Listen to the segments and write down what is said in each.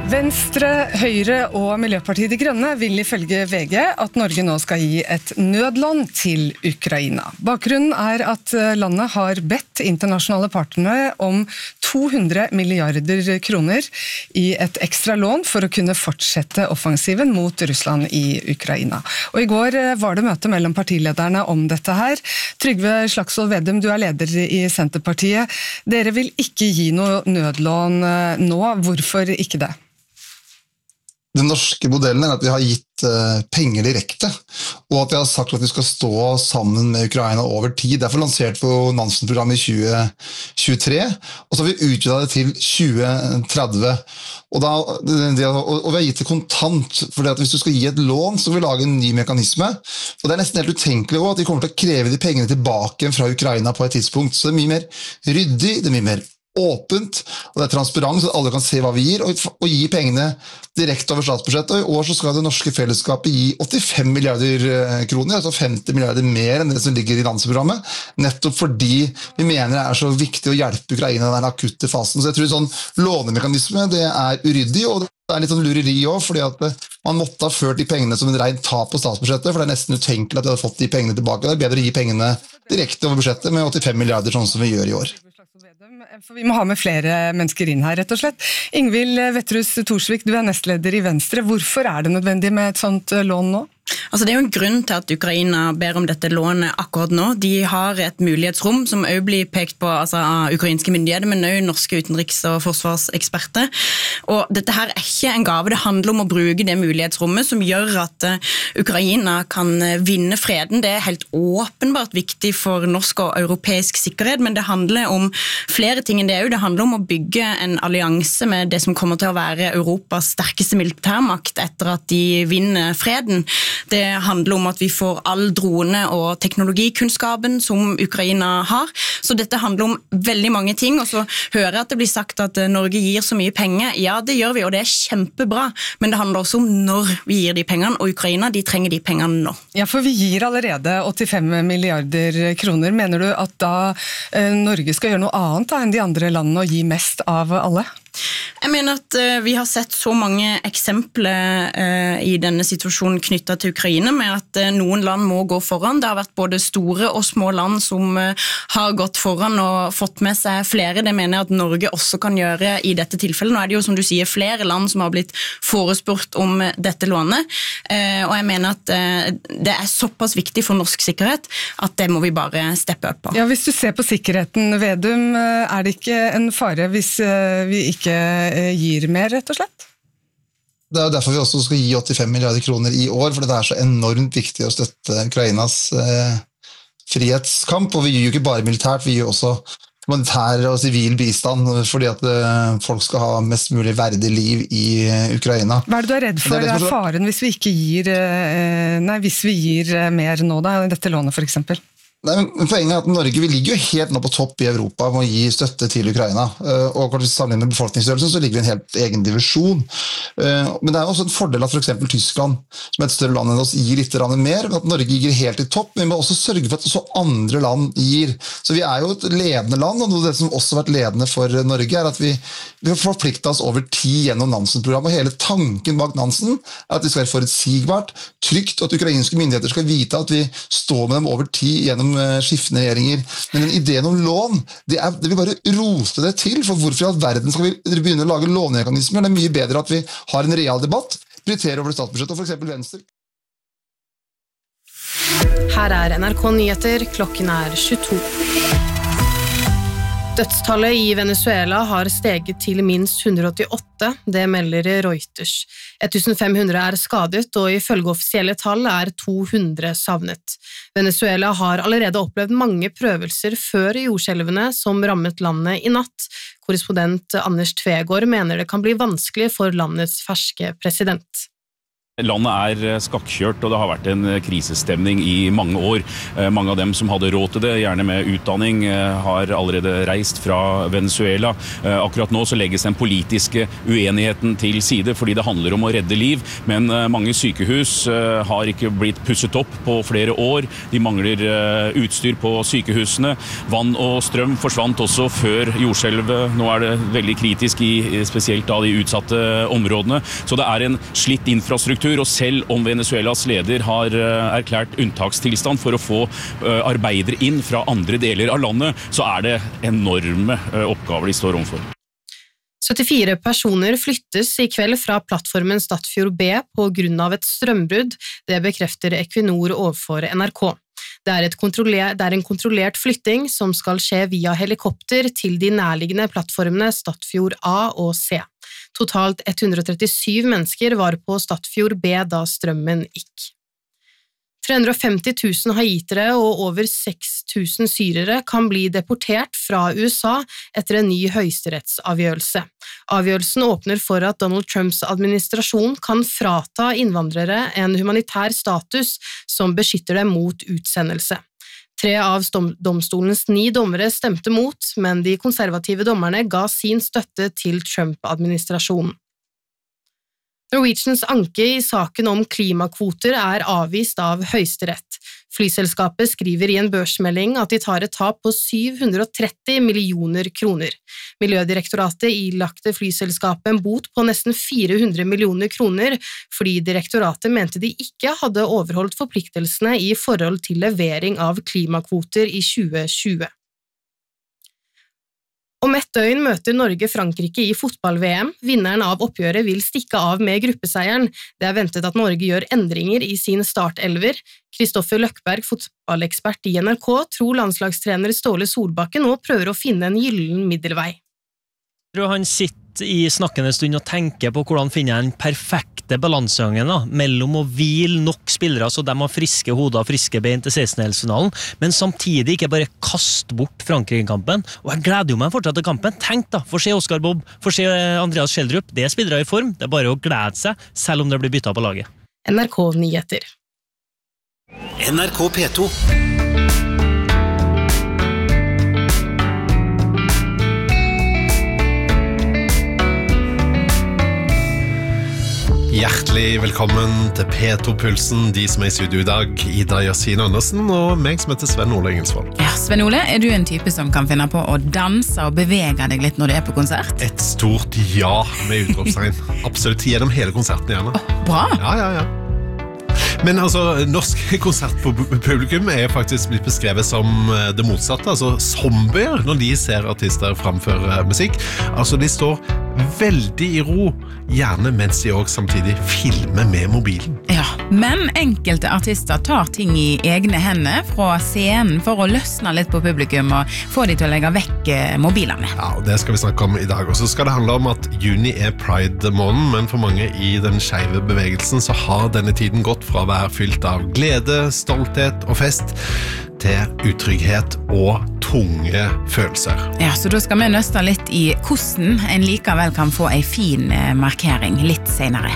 Venstre, Høyre og Miljøpartiet De Grønne vil ifølge VG at Norge nå skal gi et nødlån til Ukraina. Bakgrunnen at landet har bedt internasjonale partnere om 200 milliarder kroner i et ekstra lån for å kunne fortsette offensiven mot Russland i Ukraina. Og i går var det møte mellom partilederne om dette her. Trygve Slagsvold Vedum, du leder i Senterpartiet. Dere vil ikke gi noe nødlån nå. Hvorfor ikke det? Den norske modellen at vi har gitt penger direkte, og at vi har sagt at vi skal stå sammen med Ukraina over tid. Derfor lanserte vi Nansen-programmet i 2023, og så har vi utvidet det til 2030. Og vi har gitt det kontant, for hvis du skal gi et lån, så vil vi lage en ny mekanisme. Og det nesten helt utenkelig også, at vi kommer til å kreve de pengene tilbake fra Ukraina på et tidspunkt. Så det mye mer ryddig, det mye mer åpent, og det transparent, så alle kan se hva vi gir, og gi pengene direkte over statsbudsjettet. Og i år så skal det norske fellesskapet gi 85 milliarder kroner, altså 50 milliarder mer enn det som ligger i Nansen-programmet, nettopp fordi vi mener det så viktig å hjelpe Ukraina i den akutte fasen. Så jeg tror sånn lånemekanisme, det uryddig, og det litt sånn lureri også, fordi at man måtte ha ført de pengene som en ren tap på statsbudsjettet, for det nesten utenkelig at de hadde fått de pengene tilbake. Det bedre å gi pengene direkte over budsjettet med 85 milliarder, sånn som vi gjør i år. For vi må ha med flere mennesker inn her, rett og slett. Ingvild Wetrhus Thorsvik, du nestleder i Venstre. Hvorfor det nødvendig med et sånt lån nå? Altså det jo en grunn til at Ukraina ber om dette lånet akkurat nå. De har et mulighetsrom som også blir pekt på av ukrainske myndigheter, men også norske utenriks- og forsvarseksperter. Og dette her ikke en gave, det handler om å bruke det mulighetsrommet som gjør at Ukraina kan vinne freden. Det helt åpenbart viktig for norsk og europeisk sikkerhet, men det handler om flere ting enn det også. Det handler om å bygge en allianse med det som kommer til å være Europas sterkeste militærmakt etter at de vinner freden. Det handler om at vi får all drone- og teknologikunnskapen som Ukraina har. Så dette handler om veldig mange ting, og så hører jeg at det blir sagt at Norge gir så mye penger. Ja, det gjør vi, og det kjempebra, men det handler også om når vi gir de pengene, og Ukraina, de trenger de pengene nå. Ja, for vi gir allerede 85 milliarder kroner. Mener du at da Norge skal gjøre noe annet enn de andre landene og gi mest av alle? Jeg mener at vi har sett så mange eksempler i denne situasjonen knyttet til Ukraina med at noen land må gå foran. Det har vært både store og små land som har gått foran og fått med seg flere. Det mener jeg at Norge også kan gjøre i dette tilfellet. Nå det jo, som du sier, flere land som har blitt forespurt om dette lånet, og jeg mener at det såpass viktig for norsk sikkerhet at det må vi bare steppe opp på. Ja, hvis du ser på sikkerheten, Vedum, det ikke en fare hvis vi ikke gir mer, rett og slett? Det jo derfor vi også skal gi 85 milliarder kroner i år, for det så enormt viktig å støtte Ukrainas frihetskamp, og vi gir jo ikke bare militært, vi gir også humanitær og sivil bistand, fordi at folk skal ha mest mulig verdig liv i Ukraina. Hva du redd for faren hvis vi ikke gir, hvis vi gir mer nå da, dette lånet for eksempel? Nei, men poenget at Norge vi ligger jo helt nå på topp i Europa med å gi støtte til Ukraina, og kanskje sammenlignet med befolkningsstørrelsen så ligger vi i en helt egen divisjon. Men det også en fordel at for eksempel Tyskland, som et større land enn oss, gir litt mer, men at Norge gir helt i topp, men vi må også sørge for at også andre land gir. Så vi jo et ledende land, og noe av det som også har vært ledende for Norge at vi har forpliktet oss over tid gjennom Nansen-programmet, og hele tanken bak Nansen at det skal være forutsigbart, trygt, og at ukrainske myndigheter skal vite at vi står med dem over tid gjennom skiftende regjeringer. Men den ideen om lån, det vil bare rote det til, for hvorfor i all verden skal vi begynne å lage lånemekanismer? Det mye bedre at vi har en real debatt, prioriterer over statsbudsjettet, og for eksempel Venstre. Her NRK Nyheter, klokken 22. Dødstallet i Venezuela har steget til minst 188, det melder Reuters. 1500 skadet, og ifølge offisielle tall 200 savnet. Venezuela har allerede opplevd mange prøvelser før jordskjelvene som rammet landet i natt. Korrespondent Anders Tvegård mener det kan bli vanskelig for landets ferske president. Landet skakkjørt, og det har vært en krisestemning i mange år. Mange av dem som hadde råd til det, gjerne med utdanning, har allerede reist fra Venezuela. Akkurat nå så legges den politiske uenigheten til side, fordi det handler om å redde liv. Men mange sykehus har ikke blitt pusset opp på flere år. De mangler utstyr på sykehusene. Vann og strøm forsvant også før jordskjelvet. Nå det veldig kritisk i spesielt av de utsatte områdene. Så det en slitt infrastruktur, og selv om Venezuelas leder har erklært unntakstilstand for å få arbeidere inn fra andre deler av landet, så det enorme oppgaver de står overfor. 74 personer flyttes i kveld fra plattformen Statfjord B på grunn av et strømbrudd, det bekrefter Equinor overfor NRK. Det en kontrollert flytting som skal skje via helikopter til de nærliggende plattformene Statfjord A og C. Totalt 137 mennesker var på Statfjord B da strømmen gikk. 350 000 haitere og over 6 000 syrere kan bli deportert fra USA etter en ny høyesterettsavgjørelse. Avgjørelsen åpner for at Donald Trumps administrasjon kan frata innvandrere en humanitær status som beskytter dem mot utsendelse. 3 av domstolens 9 dommere stemte mot, men de konservative dommerne ga sin støtte til Trump-administrasjonen. Norwegians anke i saken om klimakvoter avvist av Høyesterett. Flyselskapet skriver i en børsmelding at de tar et tap på 730 millioner kroner. Miljødirektoratet ilagte flyselskapet en bot på nesten 400 millioner kroner fordi direktoratet mente de ikke hadde overholdt forpliktelsene i forhold til levering av klimakvoter i 2020. Om et døgn møter Norge Frankrike i fotball-VM. Vinneren av oppgjøret vil stikke av med gruppeseieren. Det ventet at Norge gjør endringer i sin startelver. Kristoffer Løkberg, fotballekspert i NRK, tror landslagstrener Ståle Solbakken nå prøver å finne en gyllen middelvei. Han sitter i snakkende stund og tenker på hvordan finne den perfekte balansegangen mellom å hvile nok spillere så de har friske hoder og friske bein til 16-delsfinalen, men samtidig ikke bare kaste bort Frankrike-kampen. Og jeg gleder meg fortsatt til kampen. Tenk da, få se Oscar Bob, få se Andreas Schjelderup. Det spillere i form, det bare å glede seg, selv om det blir byttet på laget. NRK Nyheter. NRK P2. Hjertelig velkommen til P2-pulsen, de som i studio i dag, Ida Yasin Andersen og meg som heter Sven Ole Engelsvold. Ja, Sven Ole, du en type som kan finne på å danse og bevege deg litt når du på konsert? Et stort ja med utropstegn. Absolutt, gjennom hele konserten gjerne. Bra! Ja. Men altså, norsk konsertpublikum faktisk blitt beskrevet som det motsatte, altså zombier når de ser artister framføre musikk. Altså, de står veldig i ro, gjerne mens de også samtidig filmer med mobilen. Ja, men enkelte artister tar ting i egne hender fra scenen for å løsne litt på publikum og få de til å legge vekk mobilene. Ja, og det skal vi snakke om i dag. Og så skal det handle om at juni Pride-måneden, men for mange i den skeive bevegelsen så har denne tiden gått fra å være fylt av glede, stolthet og fest til utrygghet og tunge følelser. Ja, så da skal vi nøste litt i hvordan en likevel kan få en fin markering litt senere.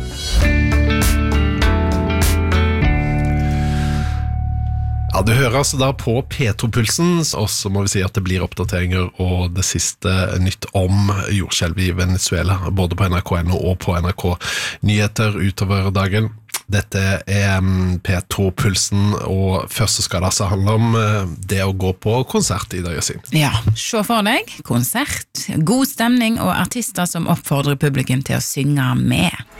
Ja, du hører altså da på P2-pulsen, og så må vi si at det blir oppdateringer og det siste nytt om jordskjelv i Venezuela, både på NRK.no og på NRK Nyheter utover dagen. Dette P2-pulsen, og først skal det altså handle om det å gå på konsert i dag, Yasin. Ja, se for deg, konsert, god stemning og artister som oppfordrer publikum til å synge med.